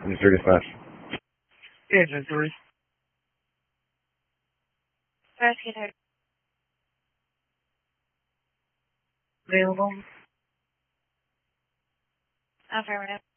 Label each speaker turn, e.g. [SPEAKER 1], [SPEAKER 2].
[SPEAKER 1] Insert dispatch.
[SPEAKER 2] Agent 3.
[SPEAKER 3] Rescue 30.
[SPEAKER 2] Available.
[SPEAKER 3] Affirmative.